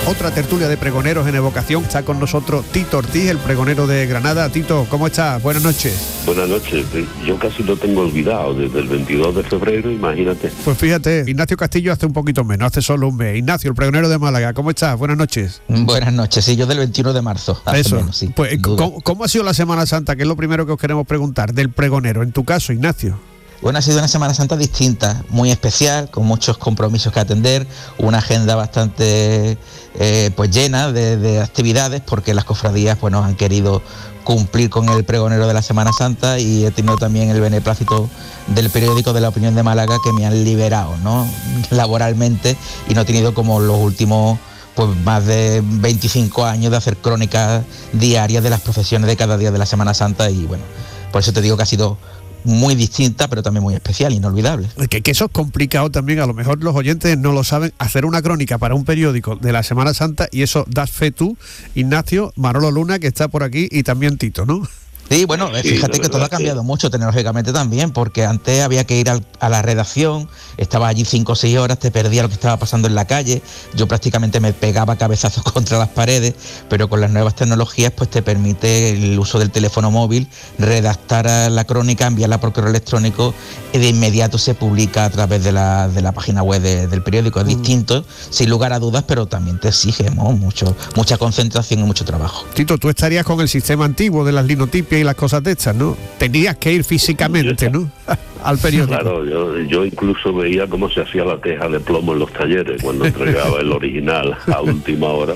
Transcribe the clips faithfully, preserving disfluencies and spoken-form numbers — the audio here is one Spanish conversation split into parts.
Otra tertulia de pregoneros en evocación. Está con nosotros Tito Ortiz, el pregonero de Granada. Tito, ¿cómo estás? Buenas noches. Buenas noches. Yo casi lo tengo olvidado desde el veintidós de febrero, imagínate. Pues fíjate, Ignacio Castillo hace un poquito menos, hace solo un mes. Ignacio, el pregonero de Málaga, ¿cómo estás? Buenas noches. Buenas noches, sí, yo del veintiuno de marzo. Hace Eso, menos, sí, pues ¿cómo, ¿cómo ha sido la Semana Santa? Que es lo primero que os queremos preguntar, del pregonero. En tu caso, Ignacio. Bueno, ha sido una Semana Santa distinta, muy especial, con muchos compromisos que atender, una agenda bastante eh, pues llena de, de actividades, porque las cofradías pues nos han querido cumplir con el pregonero de la Semana Santa, y he tenido también el beneplácito del periódico de La Opinión de Málaga, que me han liberado, ¿no?, laboralmente, y no he tenido como los últimos pues más de veinticinco años de hacer crónicas diarias de las procesiones de cada día de la Semana Santa, y bueno, por eso te digo que ha sido muy distinta, pero también muy especial, inolvidable. Que, que eso es complicado también, a lo mejor los oyentes no lo saben, hacer una crónica para un periódico de la Semana Santa, y eso das fe tú, Ignacio, Manolo Luna, que está por aquí, y también Tito, ¿no? Sí, bueno, fíjate que todo ha cambiado mucho tecnológicamente también, porque antes había que ir al, a la redacción, estaba allí cinco o seis horas, te perdía lo que estaba pasando en la calle, yo prácticamente me pegaba cabezazos contra las paredes, pero con las nuevas tecnologías pues te permite el uso del teléfono móvil, redactar la crónica, enviarla por correo electrónico, y de inmediato se publica a través de la, de la página web de, del periódico. Es mm. distinto, sin lugar a dudas, pero también te exige, ¿no?, mucho, mucha concentración y mucho trabajo. Tito, tú estarías con el sistema antiguo de las linotipias y las cosas de estas, ¿no? Tendrías que ir físicamente, ¿no?, al periódico. Claro, yo, yo incluso veía cómo se hacía la teja de plomo en los talleres cuando entregaba el original a última hora.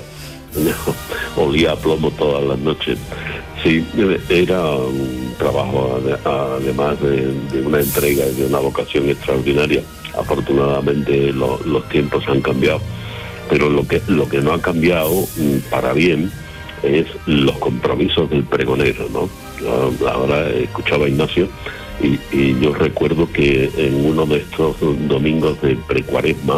Olía a plomo todas las noches. Sí, era un trabajo además de, de una entrega y de una vocación extraordinaria. Afortunadamente lo, los tiempos han cambiado, pero lo que lo que no ha cambiado para bien es los compromisos del pregonero, ¿no? Ahora escuchaba a Ignacio y, y yo recuerdo que en uno de estos domingos de precuaresma,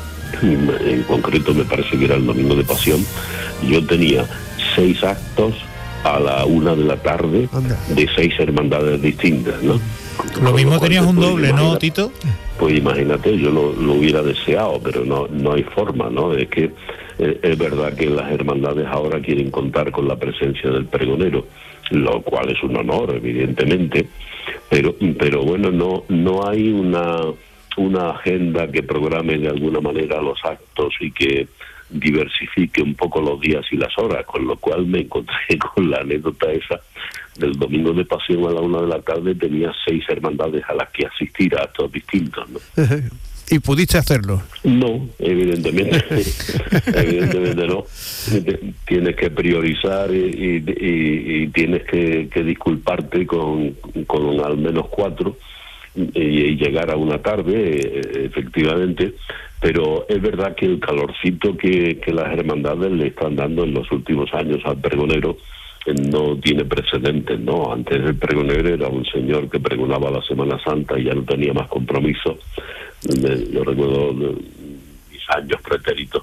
en concreto me parece que era el domingo de Pasión, yo tenía seis actos a la una de la tarde de seis hermandades distintas, ¿no? Lo mismo tenías un doble, ¿no, Tito? Pues imagínate, yo lo, lo hubiera deseado, pero no, no hay forma, ¿no? Es que eh, es verdad que las hermandades ahora quieren contar con la presencia del pregonero, lo cual es un honor, evidentemente, pero pero bueno, no no hay una una agenda que programe de alguna manera los actos y que diversifique un poco los días y las horas, con lo cual me encontré con la anécdota esa del domingo de Pasión a la una de la tarde. Tenía seis hermandades a las que asistir a actos distintos, ¿no? ¿Y pudiste hacerlo? No, evidentemente, evidentemente no. Tienes que priorizar y, y, y tienes que, que disculparte con, con al menos cuatro y, y llegar a una tarde, efectivamente. Pero es verdad que el calorcito que, que las hermandades le están dando en los últimos años al pregonero no tiene precedentes, ¿no? Antes el pregonero era un señor que pregonaba la Semana Santa y ya no tenía más compromiso. Yo recuerdo mis años pretéritos,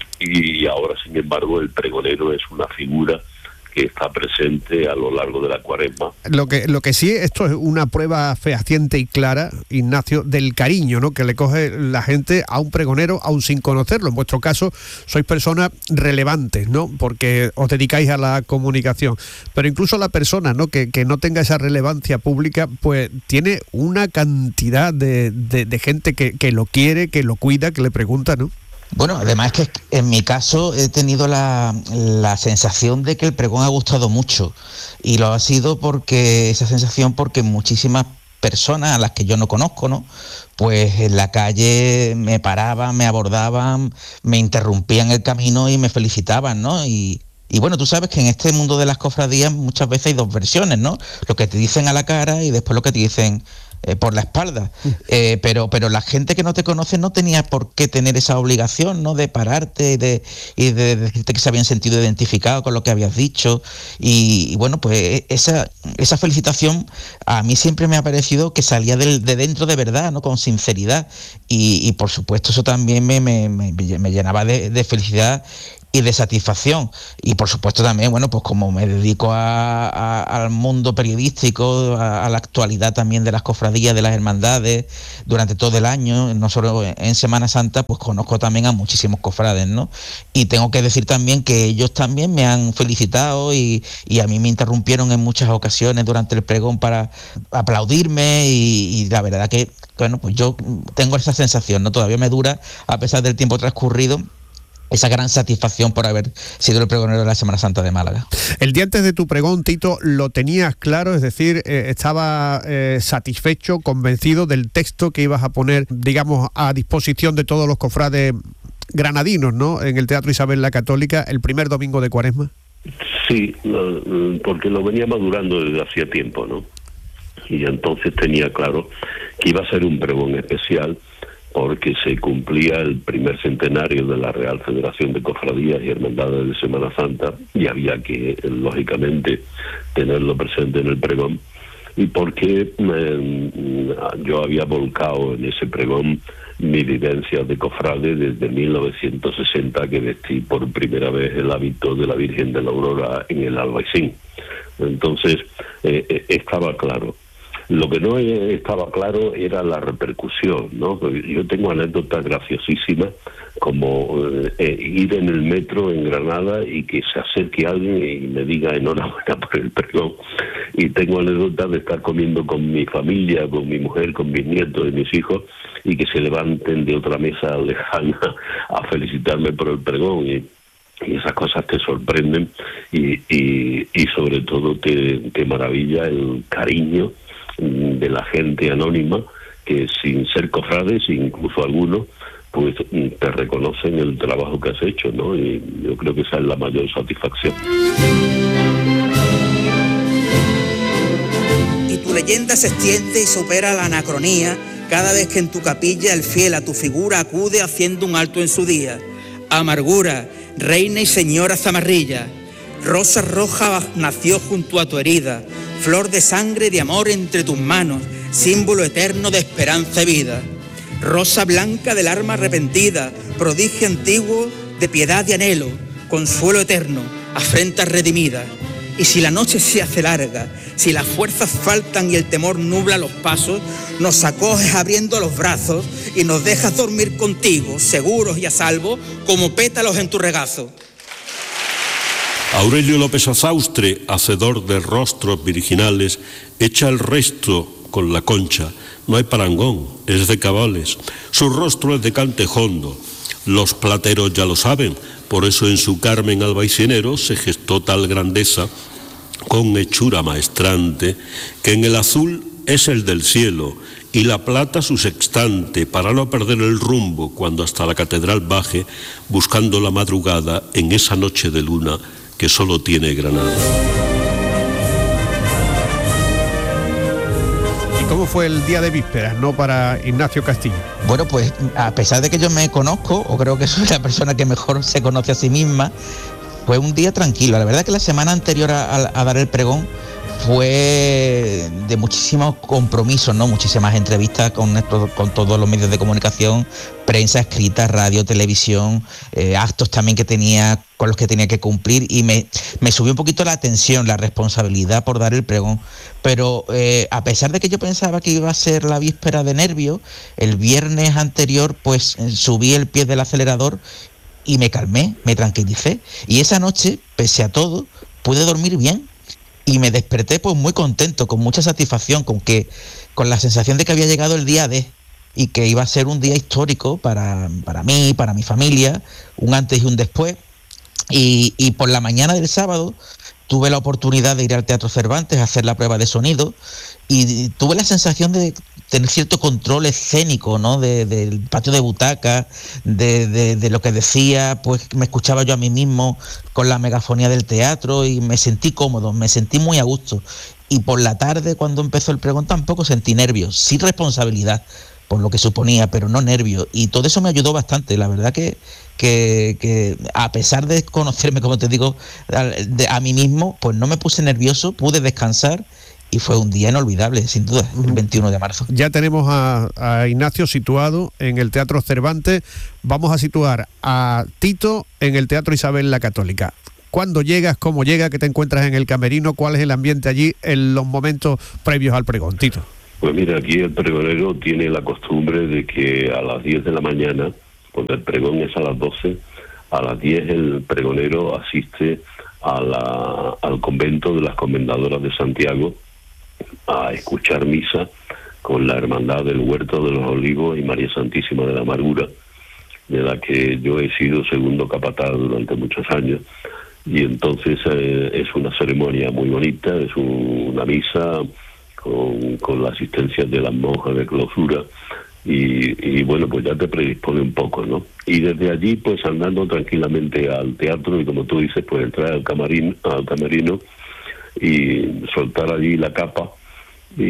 y ahora sin embargo el pregonero es una figura que está presente a lo largo de la cuaresma. Lo que lo que sí, esto es una prueba fehaciente y clara, Ignacio, del cariño, ¿no?, que le coge la gente a un pregonero aún sin conocerlo. En vuestro caso sois personas relevantes, ¿no?, porque os dedicáis a la comunicación, pero incluso la persona, ¿no?, que, que no tenga esa relevancia pública, pues tiene una cantidad de, de, de gente que, que lo quiere, que lo cuida, que le pregunta, ¿no? Bueno, además es que en mi caso he tenido la, la sensación de que el pregón ha gustado mucho, y lo ha sido porque esa sensación porque muchísimas personas a las que yo no conozco, ¿no?, pues en la calle me paraban, me abordaban, me interrumpían el camino y me felicitaban, ¿no? Y Y bueno, tú sabes que en este mundo de las cofradías muchas veces hay dos versiones, ¿no? Lo que te dicen a la cara y después lo que te dicen eh, por la espalda. Eh, pero pero la gente que no te conoce no tenía por qué tener esa obligación, ¿no?, de pararte y de, y de decirte que se habían sentido identificados con lo que habías dicho. Y, y bueno, pues esa, esa felicitación a mí siempre me ha parecido que salía del, de dentro de verdad, ¿no?, con sinceridad. Y, y por supuesto eso también me, me, me, me llenaba de, de felicidad, y de satisfacción. Y por supuesto también, bueno, pues como me dedico a, a, al mundo periodístico, a, a la actualidad también de las cofradías, de las hermandades, durante todo el año, no solo en Semana Santa, pues conozco también a muchísimos cofrades, ¿no? Y tengo que decir también que ellos también me han felicitado y, y a mí me interrumpieron en muchas ocasiones durante el pregón para aplaudirme y, y la verdad que, bueno, pues yo tengo esa sensación, ¿no? Todavía me dura, a pesar del tiempo transcurrido, esa gran satisfacción por haber sido el pregonero de la Semana Santa de Málaga. El día antes de tu pregón, Tito, lo tenías claro, es decir, eh, estaba eh, satisfecho, convencido del texto que ibas a poner, digamos, a disposición de todos los cofrades granadinos, ¿no?, en el Teatro Isabel la Católica, el primer domingo de Cuaresma. Sí, porque lo venía madurando desde hacía tiempo, ¿no? Y entonces tenía claro que iba a ser un pregón especial, porque se cumplía el primer centenario de la Real Federación de Cofradías y Hermandades de Semana Santa, y había que, lógicamente, tenerlo presente en el pregón, y porque eh, yo había volcado en ese pregón mi vivencia de cofrade desde mil novecientos sesenta, que vestí por primera vez el hábito de la Virgen de la Aurora en el Albaicín. Entonces, eh, estaba claro. Lo que no estaba claro era la repercusión, ¿no? Yo tengo anécdotas graciosísimas, como eh, ir en el metro en Granada y que se acerque alguien y me diga enhorabuena por el pregón. Y tengo anécdotas de estar comiendo con mi familia, con mi mujer, con mis nietos y mis hijos, y que se levanten de otra mesa lejana a felicitarme por el pregón. Y, y esas cosas te sorprenden y, y, y sobre todo te, te maravilla el cariño de la gente anónima que, sin ser cofrades, incluso algunos, pues te reconocen el trabajo que has hecho, ¿no? Y yo creo que esa es la mayor satisfacción. Y tu leyenda se extiende y supera la anacronía cada vez que en tu capilla el fiel a tu figura acude haciendo un alto en su día. Amargura, reina y señora Zamarrilla, rosa roja nació junto a tu herida, flor de sangre y de amor entre tus manos, símbolo eterno de esperanza y vida. Rosa blanca del alma arrepentida, prodigio antiguo de piedad y anhelo, consuelo eterno, afrenta redimida. Y si la noche se hace larga, si las fuerzas faltan y el temor nubla los pasos, nos acoges abriendo los brazos y nos dejas dormir contigo, seguros y a salvo, como pétalos en tu regazo. Aurelio López Azaustre, hacedor de rostros virginales, echa el resto con la concha. No hay parangón, es de cabales. Su rostro es de cantejondo. Los plateros ya lo saben, por eso en su Carmen Albaycinero se gestó tal grandeza con hechura maestrante, que en el azul es el del cielo y la plata su sextante, para no perder el rumbo cuando hasta la catedral baje, buscando la madrugada en esa noche de luna que solo tiene Granada. ¿Y cómo fue el día de vísperas, no, para Ignacio Castillo? Bueno, pues a pesar de que yo me conozco, o creo que soy la persona que mejor se conoce a sí misma, fue un día tranquilo. La verdad que la semana anterior a, a, a dar el pregón fue de muchísimos compromisos, ¿no? Muchísimas entrevistas con, estos, con todos los medios de comunicación, prensa escrita, radio, televisión, eh, actos también que tenía, con los que tenía que cumplir, y me, me subió un poquito la tensión, la responsabilidad por dar el pregón. Pero eh, a pesar de que yo pensaba que iba a ser la víspera de nervios, el viernes anterior pues subí el pie del acelerador y me calmé, me tranquilicé. Y esa noche, pese a todo, pude dormir bien. Y me desperté pues muy contento, con mucha satisfacción, con que con la sensación de que había llegado el día D y que iba a ser un día histórico para, para mí, para mi familia, un antes y un después. Y, y por la mañana del sábado tuve la oportunidad de ir al Teatro Cervantes a hacer la prueba de sonido y tuve la sensación de tener cierto control escénico, ¿no? De, del patio de butaca, de, de, de lo que decía, pues me escuchaba yo a mí mismo con la megafonía del teatro y me sentí cómodo, me sentí muy a gusto. Y por la tarde, cuando empezó el pregón, tampoco sentí nervios, sí responsabilidad, por lo que suponía, pero no nervios. Y todo eso me ayudó bastante, la verdad que, que, que a pesar de conocerme, como te digo, a, de, a mí mismo, pues no me puse nervioso, pude descansar y fue un día inolvidable, sin duda, el veintiuno de marzo. Ya tenemos a, a Ignacio situado en el Teatro Cervantes. Vamos a situar a Tito en el Teatro Isabel la Católica. ¿Cuándo llegas? ¿Cómo llegas? ¿Qué te encuentras en el camerino? ¿Cuál es el ambiente allí en los momentos previos al pregón, Tito? Pues mira, aquí el pregonero tiene la costumbre de que a las diez de la mañana, cuando el pregón es a las doce, a las diez el pregonero asiste a la, al convento de las Comendadoras de Santiago a escuchar misa con la Hermandad del Huerto de los Olivos y María Santísima de la Amargura, de la que yo he sido segundo capataz durante muchos años. Y entonces eh, es una ceremonia muy bonita, es un, una misa con, con la asistencia de las monjas de clausura y, y bueno, pues ya te predispone un poco, ¿no? Y desde allí, pues andando tranquilamente al teatro y como tú dices, pues entrar al camarín, al camerino y soltar allí la capa y,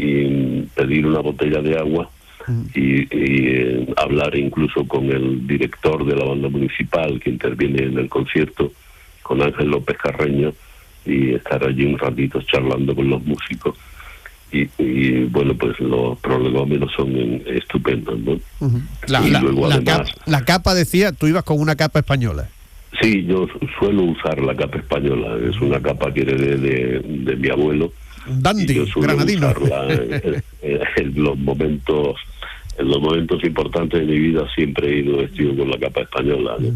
y pedir una botella de agua y, y eh, hablar incluso con el director de la banda municipal que interviene en el concierto, con Ángel López Carreño, y estar allí un ratito charlando con los músicos. Y, y bueno, pues los prolegómenos son en, estupendos, ¿no? Uh-huh. La, y la, luego la, además, capa, la capa, decía, tú ibas con una capa española. Sí, yo suelo usar la capa española, es una capa que heredé de, de mi abuelo. Dandy, y yo suelo granadino. usarla en, en, en los momentos en los momentos importantes de mi vida siempre he ido vestido con la capa española, ¿no?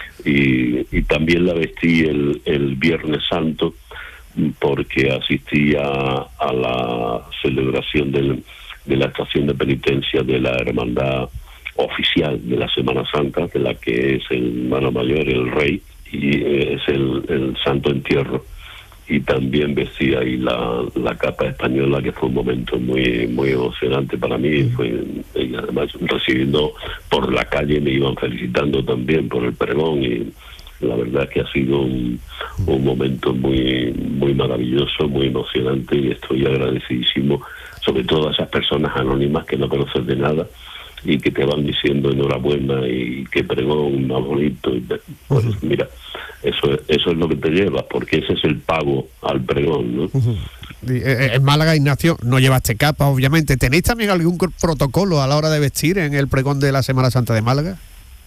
y, y también la vestí el, el Viernes Santo porque asistí a, a la celebración del, de la estación de penitencia de la hermandad oficial de la Semana Santa, de la que es el hermano mayor, el rey, y es el, el santo entierro. Y también vestí ahí la, la capa española, que fue un momento muy muy emocionante para mí. Fue, y además recibiendo por la calle me iban felicitando también por el pregón y la verdad es que ha sido un, un momento muy muy maravilloso, muy emocionante y estoy agradecidísimo, sobre todo a esas personas anónimas que no conocen de nada y que te van diciendo enhorabuena y que pregón más bonito. Y pues uh-huh. mira, eso, eso es lo que te lleva, porque ese es el pago al pregón, ¿no? Uh-huh. En Málaga, Ignacio, no llevaste capa, obviamente. ¿Tenéis también algún protocolo a la hora de vestir en el pregón de la Semana Santa de Málaga?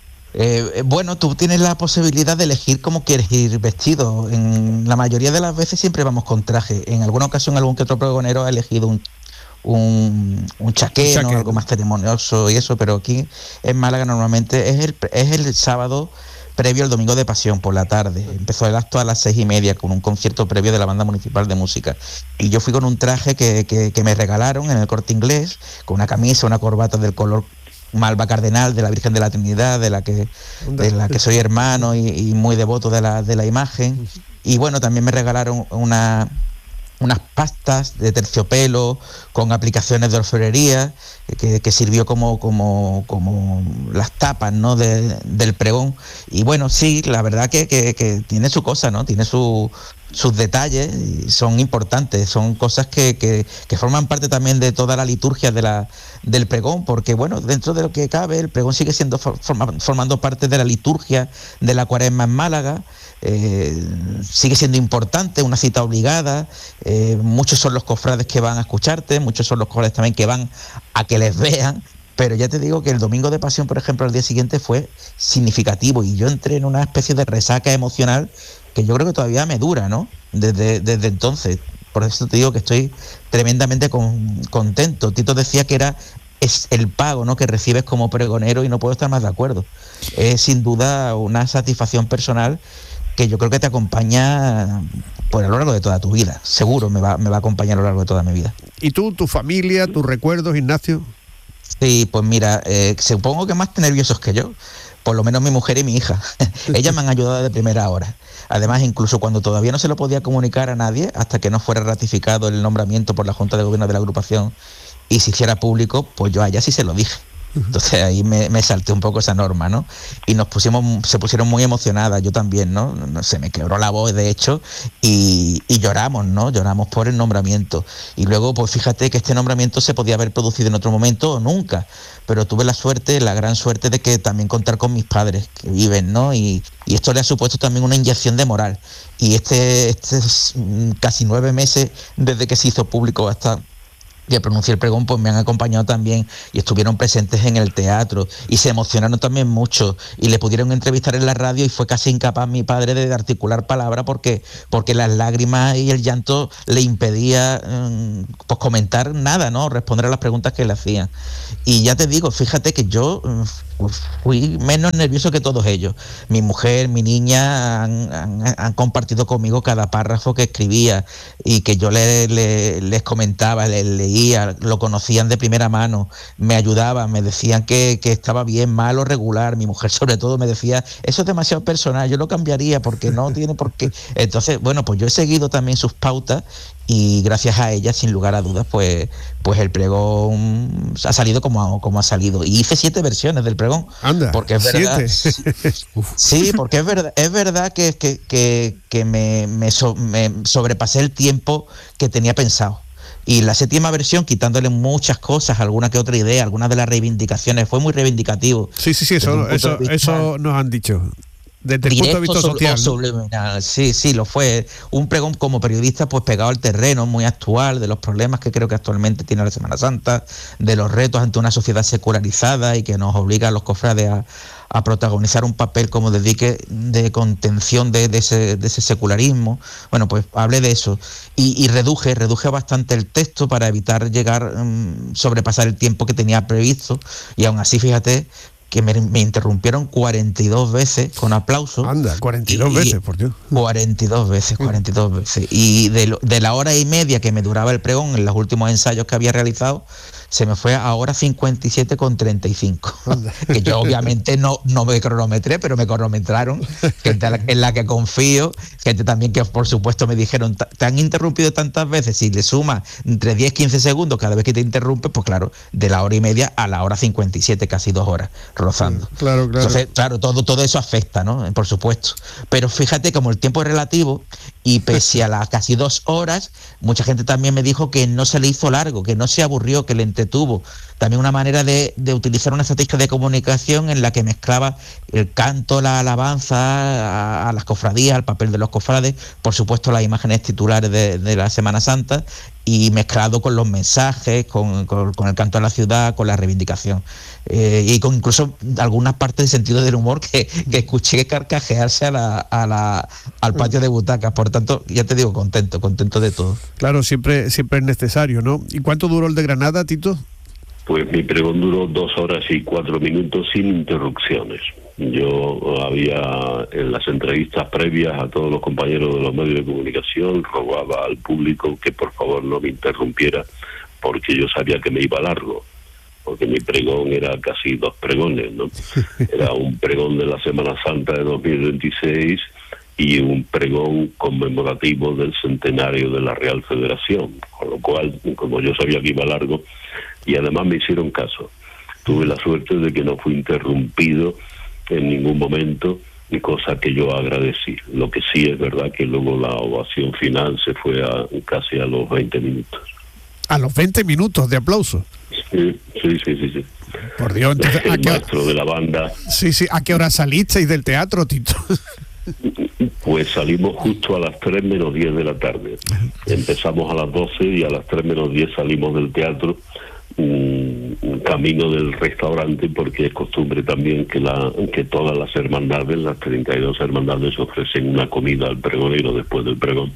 Eh, bueno, tú tienes la posibilidad de elegir cómo quieres ir vestido. En la mayoría de las veces siempre vamos con traje. En alguna ocasión algún que otro pregonero ha elegido un un, un chaqué, ¿no? Algo más ceremonioso y eso, pero aquí en Málaga normalmente es el, es el sábado previo al Domingo de Pasión por la tarde. Empezó el acto a las seis y media con un concierto previo de la Banda Municipal de Música. Y yo fui con un traje que, que, que me regalaron en el Corte Inglés, con una camisa, una corbata del color malva cardenal de la Virgen de la Trinidad, de la que, de la que soy hermano y, y muy devoto de la, de la imagen. Y bueno, también me regalaron una... unas pastas de terciopelo con aplicaciones de orfebrería que, que sirvió como, como, como las tapas, ¿no? de, del pregón. Y bueno, sí, la verdad que, que, que tiene su cosa, ¿no? Tiene su, sus detalles y son importantes, son cosas que, que, que forman parte también de toda la liturgia de la, del pregón, porque bueno, dentro de lo que cabe, el pregón sigue siendo forma, formando parte de la liturgia de la Cuaresma en Málaga. Eh, sigue siendo importante, una cita obligada. Eh, muchos son los cofrades que van a escucharte, muchos son los cofrades también que van a que les vean, pero ya te digo que el Domingo de Pasión, por ejemplo, al día siguiente fue significativo y yo entré en una especie de resaca emocional que yo creo que todavía me dura, ¿no? Desde, desde entonces, por eso te digo que estoy tremendamente con, contento. Tito decía que era es el pago, ¿no? que recibes como pregonero y no puedo estar más de acuerdo. Es sin duda una satisfacción personal que yo creo que te acompaña por a lo largo de toda tu vida. Seguro me va, me va a acompañar a lo largo de toda mi vida. ¿Y tú, tu familia, tus recuerdos, Ignacio? Sí, pues mira, eh, supongo que más nerviosos que yo, por lo menos mi mujer y mi hija. Ellas me han ayudado de primera hora. Además, incluso cuando todavía no se lo podía comunicar a nadie, hasta que no fuera ratificado el nombramiento por la Junta de Gobierno de la agrupación y se hiciera público, pues yo a ella sí se lo dije. Entonces ahí me, me salté un poco esa norma, ¿no? Y nos pusimos, se pusieron muy emocionadas, yo también, ¿no? Se me quebró la voz, de hecho, y, y lloramos, ¿no? Lloramos por el nombramiento. Y luego, pues fíjate que este nombramiento se podía haber producido en otro momento o nunca, pero tuve la suerte, la gran suerte de que también contar con mis padres que viven, ¿no? Y, y esto le ha supuesto también una inyección de moral. Y este, este casi nueve meses desde que se hizo público hasta que pronuncié el pregón, pues me han acompañado también y estuvieron presentes en el teatro y se emocionaron también mucho y le pudieron entrevistar en la radio y fue casi incapaz mi padre de articular palabra porque, porque las lágrimas y el llanto le impedía eh, pues comentar nada, ¿no? Responder a las preguntas que le hacían. Y ya te digo, fíjate que yo eh, fui menos nervioso que todos ellos. Mi mujer, mi niña han, han, han compartido conmigo cada párrafo que escribía y que yo le, le, les comentaba, les leía, lo conocían de primera mano, me ayudaban, me decían que, que estaba bien, mal o regular. Mi mujer sobre todo me decía, eso es demasiado personal, yo lo cambiaría porque no tiene por qué. Entonces, bueno, pues yo he seguido también sus pautas y gracias a ella, sin lugar a dudas, pues, pues el pregón ha salido como, como ha salido. Y hice siete versiones del pregón. Anda, porque es verdad. siete. Sí, porque es verdad, es verdad que, que, que, que me, me, so, me sobrepasé el tiempo que tenía pensado. Y la séptima versión, quitándole muchas cosas, alguna que otra idea, algunas de las reivindicaciones, fue muy reivindicativo. Sí, sí, sí, eso, eso, eso nos han dicho. Desde el punto de vista social. Subliminal. Sí, sí, lo fue. Un pregón como periodista, pues pegado al terreno, muy actual, de los problemas que creo que actualmente tiene la Semana Santa, de los retos ante una sociedad secularizada y que nos obliga a los cofrades a, a protagonizar un papel como de dique de contención de, de, ese, de ese secularismo. Bueno, pues hablé de eso. Y, y reduje, reduje bastante el texto para evitar llegar, um, sobrepasar el tiempo que tenía previsto. Y aún así, fíjate, que me, me interrumpieron cuarenta y dos veces con aplauso. Anda, cuarenta y dos y, veces, por Dios. cuarenta y dos veces, cuarenta y dos veces. Y de, lo, de la hora y media que me duraba el pregón en los últimos ensayos que había realizado, se me fue a hora cincuenta y siete con treinta y cinco. Que yo obviamente no, no me cronometré, pero me cronometraron, gente en la que confío, gente también que por supuesto me dijeron, te han interrumpido tantas veces, si le sumas entre diez a quince segundos cada vez que te interrumpe, pues claro, de la hora y media a la hora cincuenta y siete, casi dos horas, rozando. Sí, claro, claro. Entonces, claro, todo, todo eso afecta, ¿no? Por supuesto. Pero fíjate, como el tiempo es relativo, y pese a las casi dos horas, mucha gente también me dijo que no se le hizo largo, que no se aburrió, que le entretuvo. También una manera de, de utilizar una estrategia de comunicación en la que mezclaba el canto, la alabanza a, a las cofradías, al papel de los cofrades, por supuesto las imágenes titulares de, de la Semana Santa, y mezclado con los mensajes, con, con, con el canto a la ciudad, con la reivindicación. Eh, y con incluso algunas partes de sentido del humor que, que escuché carcajearse a la, a la, al patio de butacas. Por tanto, ya te digo, contento, contento de todo. Claro, siempre, siempre es necesario, ¿no? ¿Y cuánto duró el de Granada, Tito? Pues mi pregón duró dos horas y cuatro minutos sin interrupciones. Yo había, en las entrevistas previas a todos los compañeros de los medios de comunicación, rogaba al público que por favor no me interrumpiera, porque yo sabía que me iba largo, porque mi pregón era casi dos pregones, ¿no? Era un pregón de la Semana Santa de dos mil veintiséis y un pregón conmemorativo del centenario de la Real Federación, con lo cual, como yo sabía que iba largo, y además me hicieron caso. Tuve la suerte de que no fui interrumpido en ningún momento, cosa que yo agradecí. Lo que sí es verdad que luego la ovación final se fue a casi a los veinte minutos. ¿A los veinte minutos de aplauso? Sí, sí, sí, sí. sí. Por Dios, entonces, el ¿a qué maestro hora? de la banda. Sí, sí, ¿a qué hora salisteis del teatro, Tito? Pues salimos justo a las tres menos diez de la tarde. Empezamos a las doce y a las tres menos diez salimos del teatro, un, un camino del restaurante, porque es costumbre también que la que todas las hermandades, las treinta y dos hermandades, ofrecen una comida al pregonero después del pregón.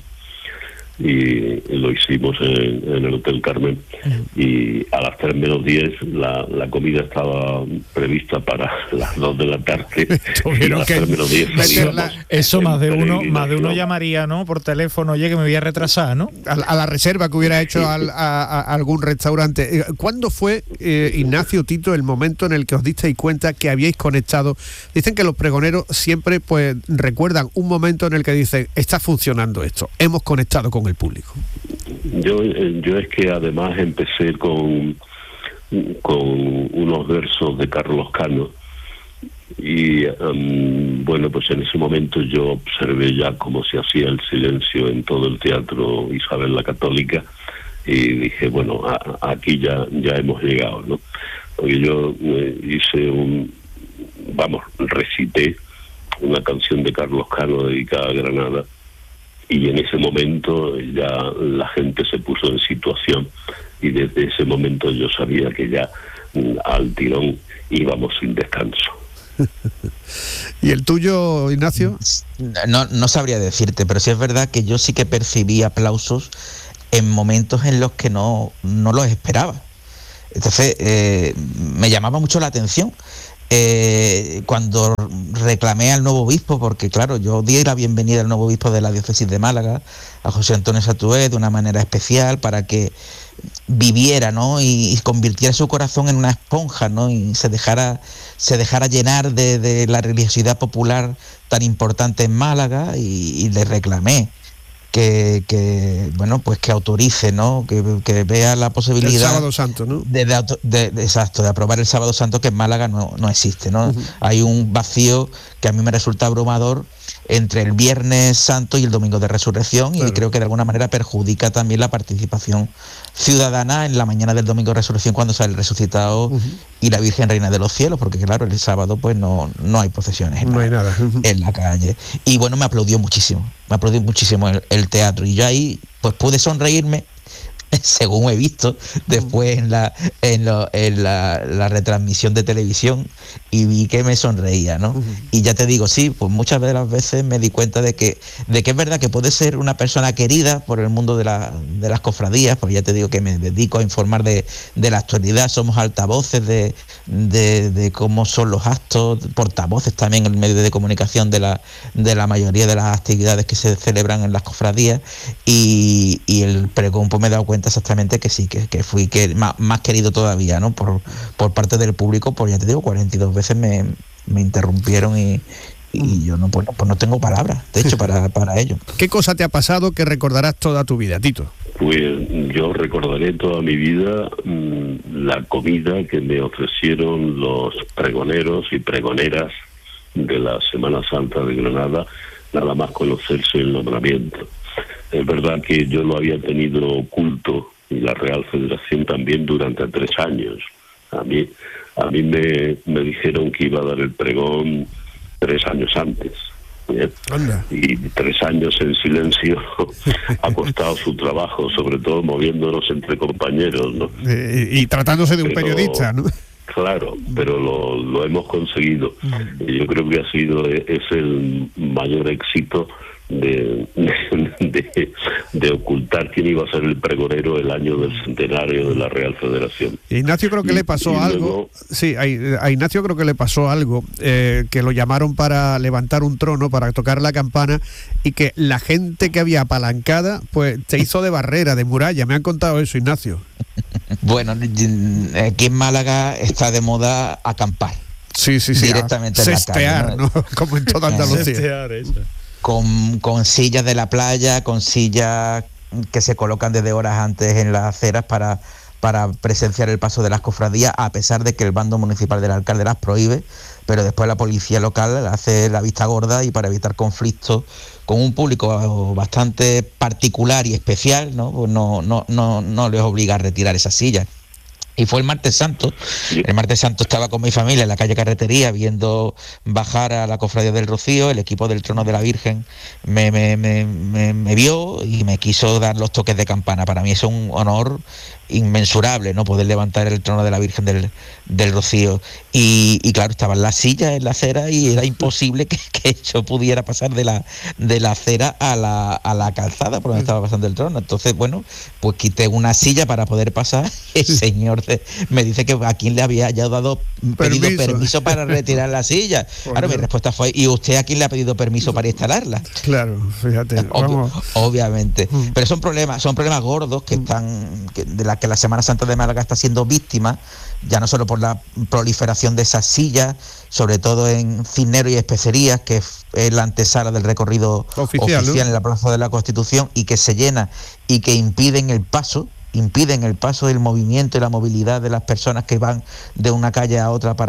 Y lo hicimos en, en el Hotel Carmen, y a las tres menos diez la, la comida estaba prevista para las dos de la tarde. Y a las tres menos diez salíamos. Eso más de uno más de uno llamaría, ¿no? Por teléfono, oye, que me voy a retrasar, ¿no? A, a la reserva que hubiera hecho al, a, a algún restaurante. ¿Cuándo fue, eh, Ignacio, Tito, el momento en el que os disteis cuenta que habíais conectado? Dicen que los pregoneros siempre pues recuerdan un momento en el que dicen, está funcionando esto, hemos conectado con el público. Yo, yo es que además empecé con, con unos versos de Carlos Cano, y um, bueno, pues en ese momento yo observé ya cómo se hacía el silencio en todo el Teatro Isabel la Católica, y dije, bueno, a, aquí ya, ya hemos llegado, ¿no? Porque yo eh, hice un, vamos, recité una canción de Carlos Cano dedicada a Granada, y en ese momento ya la gente se puso en situación, y desde ese momento yo sabía que ya mm, al tirón íbamos sin descanso. ¿Y el tuyo, Ignacio? No, no sabría decirte, pero sí es verdad que yo sí que percibí aplausos en momentos en los que no, no los esperaba. Entonces, eh, me llamaba mucho la atención. Eh, cuando reclamé al nuevo obispo, porque claro, yo di la bienvenida al nuevo obispo de la diócesis de Málaga, a José Antonio Satué, de una manera especial, para que viviera, ¿no? y, y convirtiera su corazón en una esponja, ¿no? y se dejara se dejara llenar de, de la religiosidad popular tan importante en Málaga, y, y le reclamé que, que bueno pues que autorice, ¿no? que, que vea la posibilidad el Sábado Santo, ¿no? de, de, de, de exacto de aprobar el Sábado Santo, que en Málaga no, no existe, ¿no? Uh-huh. Hay un vacío que a mí me resulta abrumador entre el Viernes Santo y el Domingo de Resurrección, claro. Y creo que de alguna manera perjudica también la participación ciudadana en la mañana del Domingo de Resurrección, cuando sale el resucitado uh-huh. y la Virgen Reina de los Cielos, porque claro, el sábado pues no, no hay procesiones en, no la, hay nada. Uh-huh. en la calle. Y bueno, me aplaudió muchísimo, me aplaudió muchísimo el, el teatro, y yo ahí pues pude sonreírme, según he visto después en la en, lo, en la, la retransmisión de televisión, y vi que me sonreía, ¿no? Uh-huh. Y ya te digo, sí, pues muchas de las veces me di cuenta de que de que es verdad que puede ser una persona querida por el mundo de, la, de las cofradías, porque ya te digo que me dedico a informar de, de la actualidad, somos altavoces de, de, de cómo son los actos, portavoces también en el medio de comunicación de la, de la mayoría de las actividades que se celebran en las cofradías, y, y el pregón pues me he dado cuenta exactamente que sí, que, que fui que más, más querido todavía, ¿no? Por, por parte del público, pues ya te digo, cuarenta y dos veces me, me interrumpieron, y, y yo no, pues, pues no tengo palabras, de hecho, para, para ello. ¿Qué cosa te ha pasado que recordarás toda tu vida, Tito? Pues yo recordaré toda mi vida mmm, la comida que me ofrecieron los pregoneros y pregoneras de la Semana Santa de Granada, nada más conocerse el nombramiento. Es verdad que yo lo había tenido oculto, y la Real Federación también, durante tres años. A mí a mí me, me dijeron que iba a dar el pregón tres años antes. ¿Bien? Y tres años en silencio ha costado su trabajo, sobre todo moviéndonos entre compañeros, ¿no? Y, y tratándose de un pero, periodista, ¿no? Claro, pero lo, lo hemos conseguido. Y yo creo que ha sido es el mayor éxito De, de, de ocultar quién iba a ser el pregonero el año del centenario de la Real Federación. Ignacio creo que y, le pasó algo, luego, sí, a, a Ignacio creo que le pasó algo, eh, que lo llamaron para levantar un trono, para tocar la campana, y que la gente que había apalancada, pues se hizo de barrera, de muralla. Me han contado eso, Ignacio. Bueno, aquí en Málaga está de moda acampar. Sí, sí, sí. Directamente en la calle, ¿no? ¿no? Como en toda Andalucía. Sestear, eso. Con, con sillas de la playa, con sillas que se colocan desde horas antes en las aceras para, para presenciar el paso de las cofradías, a pesar de que el bando municipal del alcalde las prohíbe, pero después la policía local hace la vista gorda, y para evitar conflictos con un público bastante particular y especial, ¿no? Pues no, no, no, no les obliga a retirar esas sillas. Y fue el martes santo. El martes santo estaba con mi familia en la calle Carretería viendo bajar a la Cofradía del Rocío. El equipo del Trono de la Virgen me, me, me, me, me vio y me quiso dar los toques de campana. Para mí es un honor inmensurable, ¿no? Poder levantar el Trono de la Virgen del, del Rocío. Y, y claro, estaban las sillas en la acera y era imposible que, que yo pudiera pasar de la, de la acera a la, a la calzada por donde estaba pasando el trono. Entonces, bueno, pues quité una silla para poder pasar. El señor de, me dice que a quien le había ya dado pedido permiso, permiso para retirar la silla. Pues claro, no. Mi respuesta fue: ¿y usted a quién le ha pedido permiso para instalarla? Claro, fíjate. Obvio, obviamente. Mm. Pero son problemas, son problemas gordos que están, que, de las que la Semana Santa de Málaga está siendo víctima, ya no solo por la proliferación de esas sillas, sobre todo en Cisneros y Especerías, que es la antesala del recorrido oficial, oficial, ¿no? En la Plaza de la Constitución, y que se llena y que impiden el paso, impiden el paso del movimiento y la movilidad de las personas que van de una calle a otra para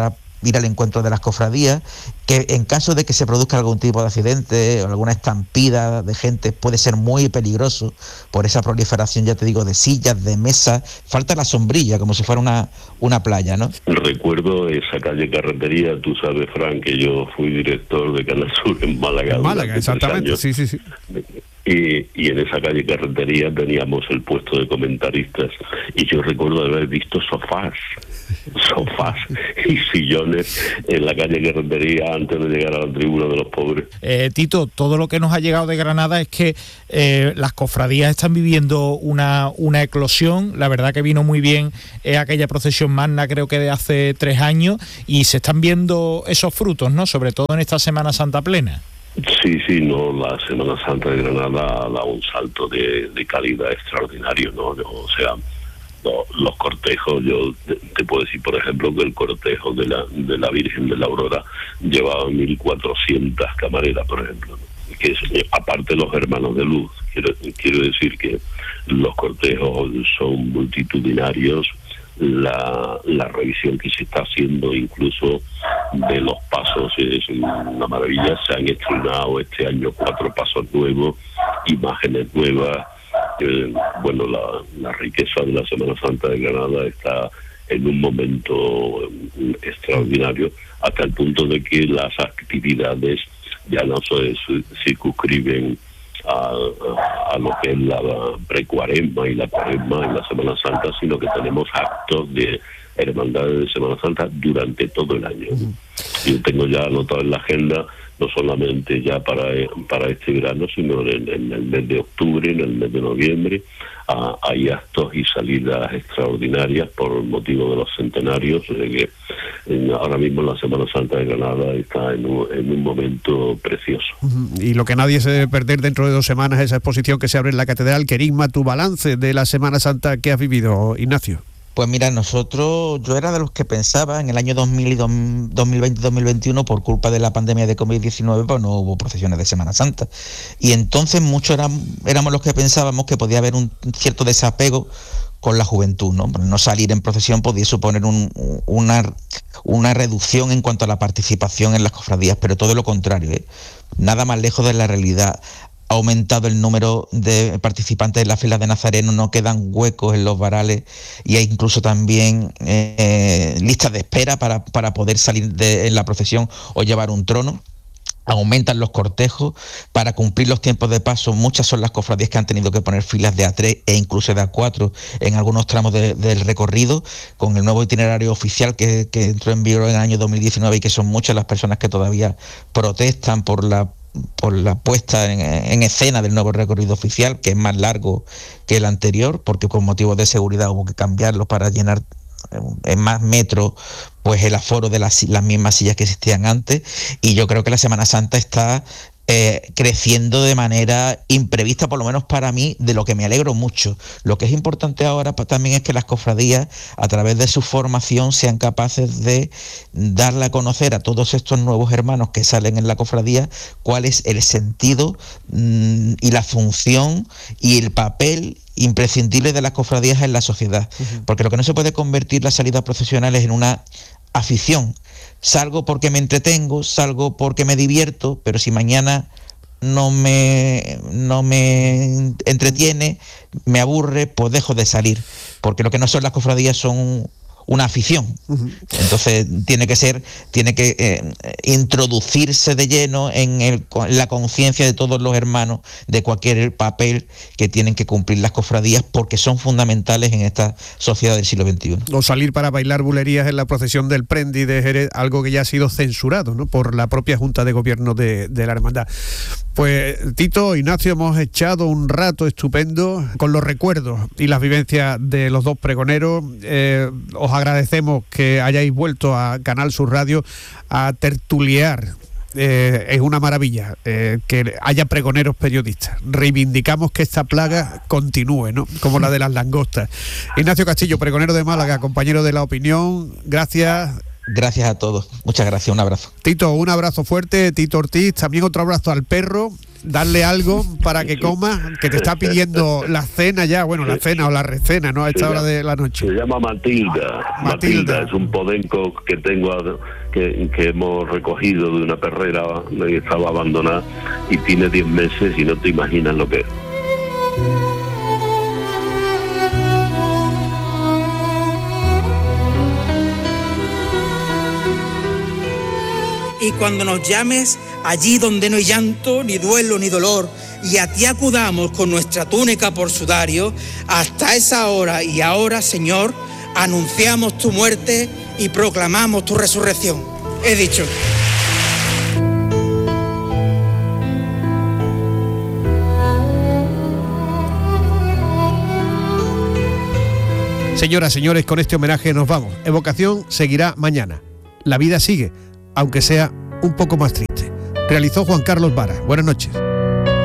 ir al encuentro de las cofradías, que en caso de que se produzca algún tipo de accidente o alguna estampida de gente puede ser muy peligroso por esa proliferación, ya te digo, de sillas, de mesas, falta la sombrilla como si fuera una, una playa, ¿no? Recuerdo esa calle Carretería, tú sabes, Fran, que yo fui director de Canal Sur en Málaga. En Málaga, exactamente, sí, sí, sí. Y, y en esa calle Carretería teníamos el puesto de comentaristas y yo recuerdo haber visto sofás, sofás y sillones en la calle Carretería antes de llegar a la tribuna de los pobres. Eh, Tito, todo lo que nos ha llegado de Granada es que eh, las cofradías están viviendo una, una eclosión. La verdad que vino muy bien eh, aquella procesión magna, creo que de hace tres años, y se están viendo esos frutos, ¿no? Sobre todo en esta Semana Santa plena. Sí, sí, no, la Semana Santa de Granada da un salto de, de calidad extraordinario, ¿no? O sea, no, los cortejos, yo te, te puedo decir, por ejemplo, que el cortejo de la de la Virgen de la Aurora llevaba mil cuatrocientas camareras, por ejemplo, ¿no? Que es, aparte los hermanos de luz, quiero, quiero decir que los cortejos son multitudinarios. La, la revisión que se está haciendo incluso de los pasos es una maravilla. Se han estrenado este año cuatro pasos nuevos, imágenes nuevas. Eh, bueno, la, la riqueza de la Semana Santa de Granada está en un momento extraordinario, hasta el punto de que las actividades ya no se circunscriben A, a, a lo que es la precuaresma y la cuaresma y la Semana Santa, sino que tenemos actos de hermandades de Semana Santa durante todo el año. Uh-huh. Yo tengo ya anotado en la agenda, no solamente ya para, para este verano, sino en, en el mes de octubre, en el mes de noviembre, uh, hay actos y salidas extraordinarias por motivo de los centenarios, de que en, ahora mismo la Semana Santa de Granada está en un, en un momento precioso. Uh-huh. Y lo que nadie se debe perder dentro de dos semanas es esa exposición que se abre en la Catedral. Querigma, tu balance de la Semana Santa que has vivido, Ignacio. Pues mira, nosotros, yo era de los que pensaba en el año dos mil y dos mil veinte dos mil veintiuno, por culpa de la pandemia de covid diecinueve, pues no hubo procesiones de Semana Santa. Y entonces muchos eran, éramos los que pensábamos que podía haber un cierto desapego con la juventud, ¿no? No salir en procesión podía suponer un, una, una reducción en cuanto a la participación en las cofradías, pero todo lo contrario, ¿eh? Nada más lejos de la realidad. Ha aumentado el número de participantes en las filas de Nazareno, no quedan huecos en los varales y hay incluso también eh, listas de espera para, para poder salir de, en la procesión o llevar un trono. Aumentan los cortejos para cumplir los tiempos de paso. Muchas son las cofradías que han tenido que poner filas de A tres e incluso de A cuatro en algunos tramos de, del recorrido, con el nuevo itinerario oficial que, que entró en vigor en el año dos mil diecinueve, y que son muchas las personas que todavía protestan por la por la puesta en, en escena del nuevo recorrido oficial, que es más largo que el anterior, porque con motivos de seguridad hubo que cambiarlo para llenar en más metros pues el aforo de las, las mismas sillas que existían antes. Y yo creo que la Semana Santa está eh, creciendo de manera imprevista, por lo menos para mí, de lo que me alegro mucho. Lo que es importante ahora pues, también es que las cofradías, a través de su formación, sean capaces de darle a conocer a todos estos nuevos hermanos que salen en la cofradía cuál es el sentido mmm, y la función y el papel imprescindible de las cofradías en la sociedad. Uh-huh. Porque lo que no se puede convertir las salidas procesionales en una afición. Salgo porque me entretengo, salgo porque me divierto, pero si mañana no me, no me entretiene, me aburre, pues dejo de salir. Porque lo que no son las cofradías son una afición. Uh-huh. Entonces tiene que ser, tiene que eh, introducirse de lleno en, el, en la conciencia de todos los hermanos de cualquier papel que tienen que cumplir las cofradías, porque son fundamentales en esta sociedad del siglo veintiuno. O salir para bailar bulerías en la procesión del Prendi de Jerez, algo que ya ha sido censurado, ¿no?, por la propia Junta de Gobierno de, de la Hermandad. Pues Tito, Ignacio, hemos echado un rato estupendo con los recuerdos y las vivencias de los dos pregoneros. Eh, os agradecemos que hayáis vuelto a Canal Sur Radio a tertuliar. Eh, es una maravilla eh, que haya pregoneros periodistas. Reivindicamos que esta plaga continúe, ¿no?, como la de las langostas. Ignacio Castillo, pregonero de Málaga, compañero de La Opinión, gracias. Gracias a todos, muchas gracias, un abrazo. Tito, un abrazo fuerte. Tito Ortiz, también otro abrazo al perro. Darle algo para que coma, que te está pidiendo la cena ya, bueno, la cena o la recena, ¿no?, a esta hora de la noche. Se llama Matilda. Matilda, Matilda es un podenco que tengo que, que hemos recogido de una perrera que estaba abandonada y tiene diez meses y no te imaginas lo que es. Y cuando nos llames, allí donde no hay llanto, ni duelo, ni dolor, y a ti acudamos con nuestra túnica por sudario, hasta esa hora y ahora, Señor, anunciamos tu muerte y proclamamos tu resurrección. He dicho. Señoras, señores, con este homenaje nos vamos. Evocación seguirá mañana. La vida sigue, aunque sea un poco más triste. Realizó Juan Carlos Vara. Buenas noches.